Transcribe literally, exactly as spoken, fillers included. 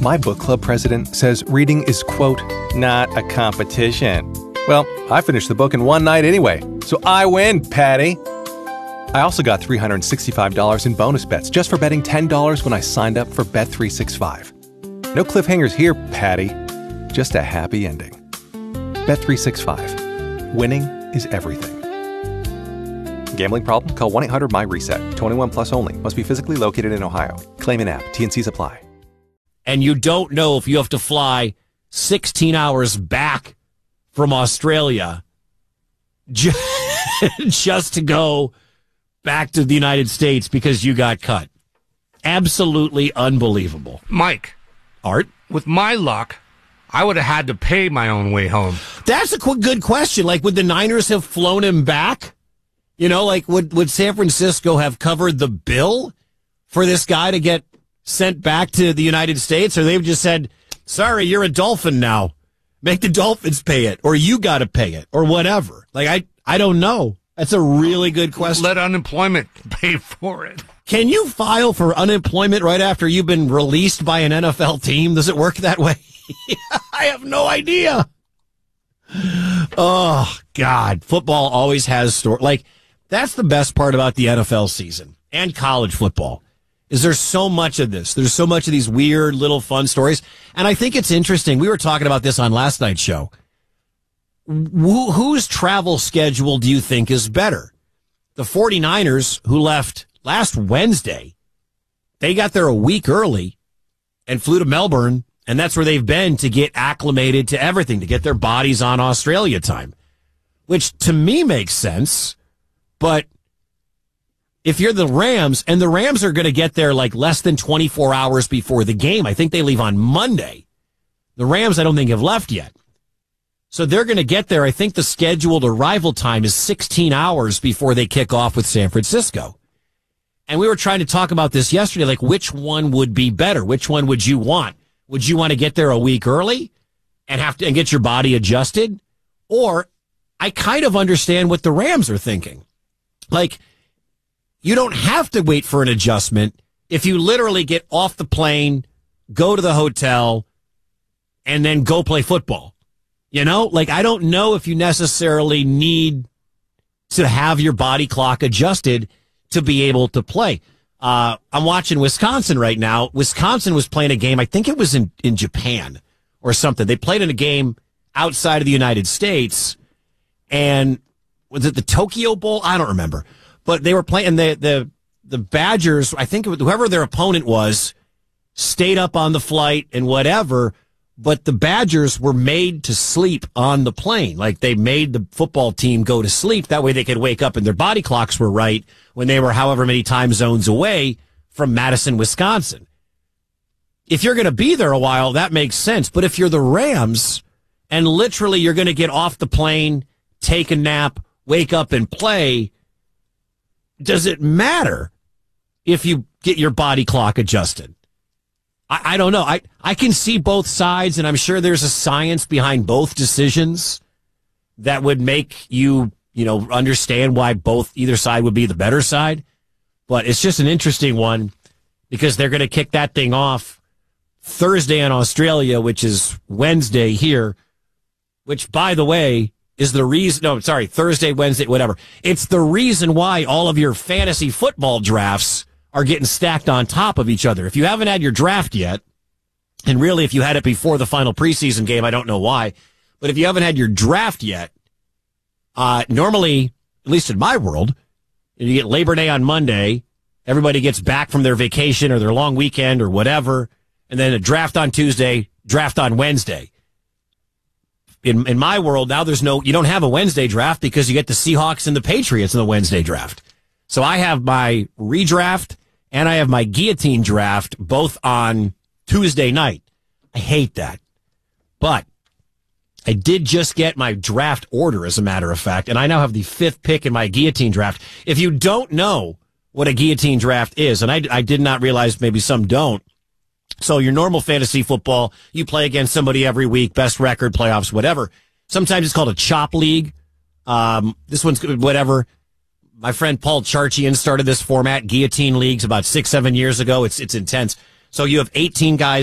My book club president says reading is, quote, not a competition. Well, I finished the book in one night anyway, so I win, Patty. I also got three hundred sixty-five dollars in bonus bets just for betting ten dollars when I signed up for Bet three sixty-five. No cliffhangers here, Patty. Just a happy ending. Bet three sixty-five. Winning is everything. Gambling problem? Call one eight hundred M Y RESET. twenty-one plus only. Must be physically located in Ohio. Claim in app. T N Cs apply. And you don't know if you have to fly sixteen hours back from Australia just to go back to the United States because you got cut. Absolutely unbelievable. Mike. Art? With my luck, I would have had to pay my own way home. That's a qu- good question. Like, would the Niners have flown him back? You know, like, would, would San Francisco have covered the bill for this guy to get sent back to the United States? Or they've just said, sorry, you're a Dolphin now. Make the Dolphins pay it. Or you got to pay it. Or whatever. Like, I, I don't know. That's a really good question. Let unemployment pay for it. Can you file for unemployment right after you've been released by an N F L team? Does it work that way? I have no idea. Oh, God. Football always has story. Like, that's the best part about the N F L season and college football is there's so much of this. There's so much of these weird little fun stories. And I think it's interesting. We were talking about this on last night's show. Wh- whose travel schedule do you think is better? The 49ers, who left last Wednesday, they got there a week early and flew to Melbourne, and that's where they've been to get acclimated to everything, to get their bodies on Australia time, which to me makes sense. But if you're the Rams, and the Rams are going to get there like less than twenty-four hours before the game, I think they leave on Monday. The Rams, I don't think, have left yet. So they're going to get there. I think the scheduled arrival time is sixteen hours before they kick off with San Francisco. And we were trying to talk about this yesterday, like which one would be better? Which one would you want? Would you want to get there a week early and have to and get your body adjusted? Or I kind of understand what the Rams are thinking. Like, you don't have to wait for an adjustment if you literally get off the plane, go to the hotel, and then go play football. You know, like, I don't know if you necessarily need to have your body clock adjusted to be able to play. Uh, I'm watching Wisconsin right now. Wisconsin was playing a game, I think it was in, in Japan or something. They played in a game outside of the United States, and was it the Tokyo Bowl? I don't remember. But they were playing, the, the, the Badgers, I think it was, whoever their opponent was, stayed up on the flight and whatever. But the Badgers were made to sleep on the plane. Like, they made the football team go to sleep. That way they could wake up and their body clocks were right when they were however many time zones away from Madison, Wisconsin. If you're going to be there a while, that makes sense. But if you're the Rams and literally you're going to get off the plane, take a nap, wake up and play, does it matter if you get your body clock adjusted? I, I don't know. I, I can see both sides, and I'm sure there's a science behind both decisions that would make you, you know, understand why both, either side would be the better side. But it's just an interesting one because they're going to kick that thing off Thursday in Australia, which is Wednesday here, which, by the way, is the reason, no, sorry, Thursday, Wednesday, whatever. It's the reason why all of your fantasy football drafts are getting stacked on top of each other. If you haven't had your draft yet, and really if you had it before the final preseason game, I don't know why, but if you haven't had your draft yet, uh, normally, at least in my world, you get Labor Day on Monday, everybody gets back from their vacation or their long weekend or whatever, and then a draft on Tuesday, draft on Wednesday. In in my world, now there's no, you don't have a Wednesday draft because you get the Seahawks and the Patriots in the Wednesday draft. So I have my redraft and I have my guillotine draft both on Tuesday night. I hate that. But I did just get my draft order, as a matter of fact, and I now have the fifth pick in my guillotine draft. If you don't know what a guillotine draft is, and I, I did not realize maybe some don't, so your normal fantasy football, you play against somebody every week, best record, playoffs, whatever. Sometimes it's called a chop league. Um, this one's whatever. My friend Paul Charchian started this format, guillotine leagues, about six, seven years ago. It's it's intense. So you have eighteen guys